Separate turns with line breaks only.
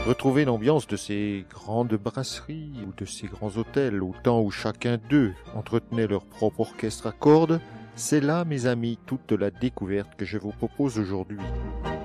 Retrouver l'ambiance de ces grandes brasseries ou de ces grands hôtels au temps où chacun d'eux entretenait leur propre orchestre à cordes, c'est là, mes amis, toute la découverte que je vous propose aujourd'hui.